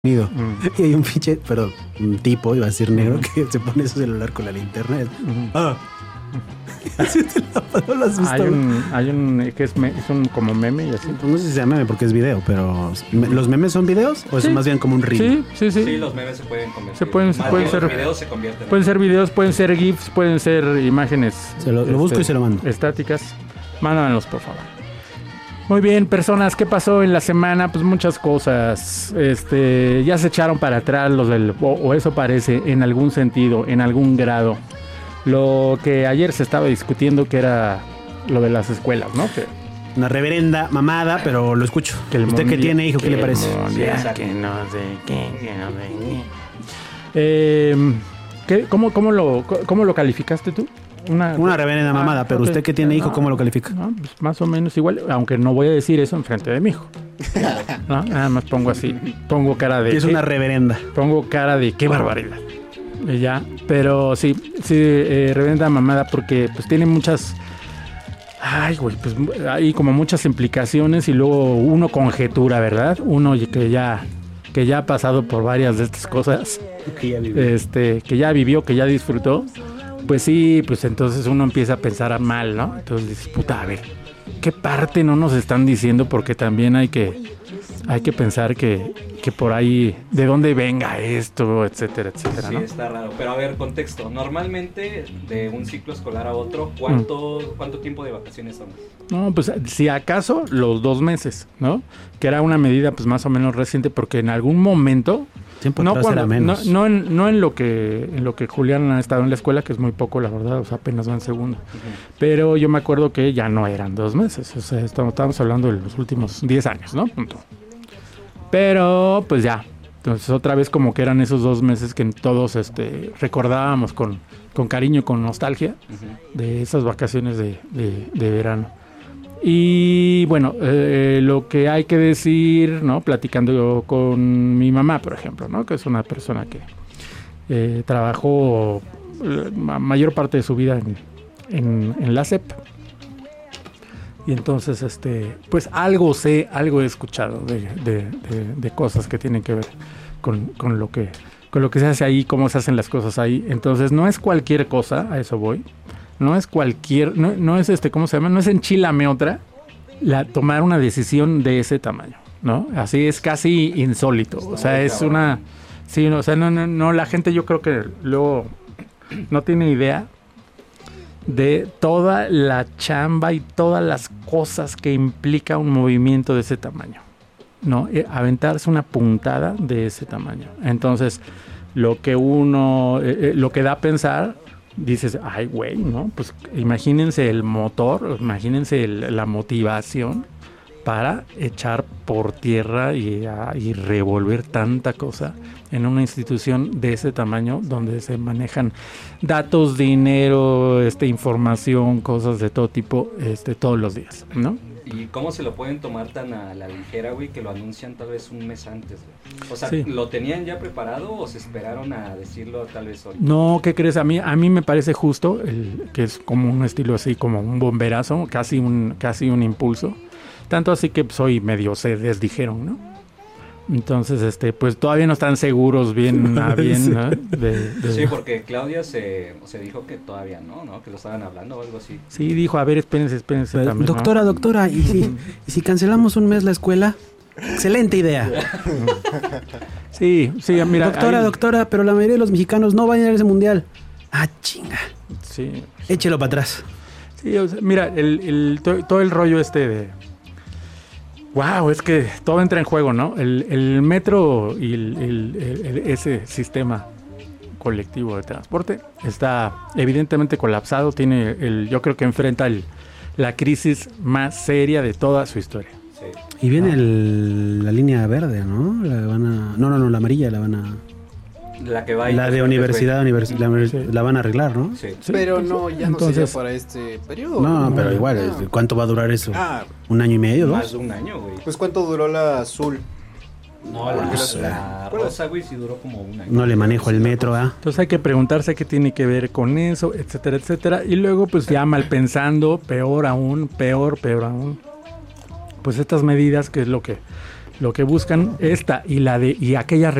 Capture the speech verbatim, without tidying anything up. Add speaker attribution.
Speaker 1: Mm. Y hay un pinche, perdón, un tipo, iba a decir negro, mm. que se pone su celular con la linterna. Mm. Ah. Así te la, no lo has visto.
Speaker 2: Hay un, hay un que es, me, es un como meme y así.
Speaker 1: Pues no sé si sea meme porque es video, pero me, ¿los memes son videos o sí. es más bien como un reel?
Speaker 2: Sí, sí, sí.
Speaker 3: Sí, los memes se pueden convertir.
Speaker 2: Se pueden,
Speaker 3: más
Speaker 2: pueden ser,
Speaker 3: los videos se convierten.
Speaker 2: Pueden ser videos, pueden ser GIFs, pueden ser imágenes.
Speaker 1: Se lo, lo busco este, y se lo mando.
Speaker 2: Estáticas. Mándamelos, por favor. Muy bien, personas, ¿qué pasó en la semana? Pues muchas cosas. Este, ya se echaron para atrás los del, o, o eso parece, en algún sentido, en algún grado. Lo que ayer se estaba discutiendo, que era lo de las escuelas, ¿no? Que
Speaker 1: una reverenda mamada, pero lo escucho.
Speaker 2: Que el
Speaker 1: ¿Usted
Speaker 2: mundial,
Speaker 1: qué tiene, hijo? ¿Qué le parece?
Speaker 2: Mundial, que no sé qué, que no sé qué. Eh, ¿qué, cómo, cómo, lo, ¿Cómo lo calificaste tú?
Speaker 1: Una, una reverenda mamada, ah, pero usted que tiene hijo, no, ¿cómo lo califica?
Speaker 2: No, pues más o menos igual, aunque no voy a decir eso enfrente de mi hijo. ¿No? Nada más pongo así, pongo cara de...
Speaker 1: Y es una reverenda.
Speaker 2: Pongo cara de qué barbaridad. Y ya, pero sí, sí, eh, reverenda mamada porque pues tiene muchas... Ay, güey, pues hay como muchas implicaciones y luego uno conjetura, ¿verdad? Uno que ya... que ya ha pasado por varias de estas cosas.
Speaker 1: Que ya vivió.
Speaker 2: Este, que ya vivió, que ya disfrutó. Pues sí, pues entonces uno empieza a pensar mal, ¿no? Entonces dices, puta, a ver, ¿qué parte no nos están diciendo? Porque también hay que, hay que pensar que, que por ahí, de dónde venga esto, etcétera, etcétera,
Speaker 3: sí,
Speaker 2: ¿no?
Speaker 3: Está raro. Pero a ver, contexto. Normalmente, de un ciclo escolar a otro, ¿cuánto, mm. ¿cuánto tiempo de vacaciones son?
Speaker 2: No, pues si acaso, los dos meses, ¿no? Que era una medida, pues más o menos reciente, porque en algún momento...
Speaker 1: Tiempo
Speaker 2: no, cuando,
Speaker 1: era menos.
Speaker 2: no, no, en, no en lo que en lo que Julián ha estado en la escuela, que es muy poco, la verdad, o sea, apenas va en segundo. Uh-huh. Pero yo me acuerdo que ya no eran dos meses, o sea, estamos, estamos hablando de los últimos diez años, ¿no? Punto. Pero, pues ya, entonces otra vez como que eran esos dos meses que todos este, recordábamos con, con cariño, con nostalgia, uh-huh. de esas vacaciones de, de, de verano. Y bueno, eh, lo que hay que decir, ¿no? Platicando yo con mi mamá, por ejemplo, ¿no? Que es una persona que eh, trabajó la mayor parte de su vida en, en, en la S E P. Y entonces, este, pues algo sé, algo he escuchado de, de, de, de cosas que tienen que ver con, con lo que, con lo que se hace ahí, cómo se hacen las cosas ahí. Entonces, no es cualquier cosa, a eso voy. No es cualquier, no, no es este, ¿cómo se llama? No es enchilame otra, la, tomar una decisión de ese tamaño, ¿no? Así es casi insólito. Está o sea, es cabrón. Una, sí, no, o sea, no, no, no, la gente yo creo que luego no tiene idea de toda la chamba y todas las cosas que implica un movimiento de ese tamaño, ¿no? Eh, aventarse una puntada de ese tamaño. Entonces, lo que uno, eh, eh, lo que da a pensar, dices, ay, güey, ¿no? Pues imagínense el motor, imagínense el, la motivación para echar por tierra y, a, y revolver tanta cosa en una institución de ese tamaño donde se manejan datos, dinero, este, información, cosas de todo tipo, este, todos los días, ¿no?
Speaker 3: ¿Y cómo se lo pueden tomar tan a la ligera, güey, que lo anuncian tal vez un mes antes, güey? O sea, sí. ¿Lo tenían ya preparado o se esperaron a decirlo tal vez hoy?
Speaker 2: No, ¿qué crees? A mí, a mí me parece justo, el, que es como un estilo así, como un bomberazo, casi un, casi un impulso. Tanto así que soy pues, medio se desdijeron, ¿no? Entonces, este, pues todavía no están seguros bien a bien, sí. ¿no? De, de...
Speaker 3: Sí, porque Claudia se, se dijo que todavía no, ¿no? Que lo estaban hablando o algo así.
Speaker 2: Sí, dijo, a ver, espérense, espérense
Speaker 1: Pero,
Speaker 2: también,
Speaker 1: doctora,
Speaker 2: ¿no?
Speaker 1: doctora, ¿y si, ¿y si cancelamos un mes la escuela? Excelente idea.
Speaker 2: Sí, sí, mira.
Speaker 1: Doctora,
Speaker 2: ahí...
Speaker 1: doctora, pero la mayoría de los mexicanos no van a ir a ese mundial. Ah, chinga.
Speaker 2: Sí.
Speaker 1: Échelo para atrás.
Speaker 2: Sí, o sea, mira, el, el, to, todo el rollo este de... Wow, es que todo entra en juego, ¿no? El, el metro y el, el, el, el, ese sistema colectivo de transporte está evidentemente colapsado. Tiene el, yo creo que enfrenta el, la crisis más seria de toda su historia.
Speaker 1: Sí. Y viene ah. el, la línea verde, ¿no? La van a, no, no, no, la amarilla la van a...
Speaker 3: La que va a
Speaker 1: La de universidad, univers- la, sí. la van a arreglar, ¿no?
Speaker 4: Sí. sí. Pero no, ya Entonces, no sería para este periodo.
Speaker 1: No, no, pero igual, no. ¿Cuánto va a durar eso? Ah, ¿un año y medio, dos?
Speaker 3: Más de un año, güey.
Speaker 4: Pues ¿cuánto duró la azul?
Speaker 3: No, la, la, la rosa, güey, sí duró como un año.
Speaker 1: No le manejo el metro, ¿ah?
Speaker 2: Entonces hay que preguntarse qué tiene que ver con eso, etcétera, etcétera. Y luego, pues ya mal pensando, peor aún, peor, peor aún. Pues estas medidas, que es lo que lo que buscan, esta y la de y aquella